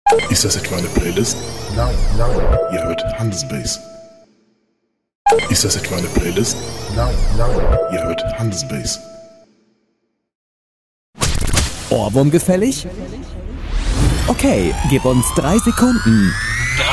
Ist das etwa eine Playlist? Nein. Ihr hört Handelsbase. Ist das etwa eine Playlist? Nein. Ihr hört Handelsbase. Ohrwurm gefällig? Okay, gib uns 3 Sekunden. 3,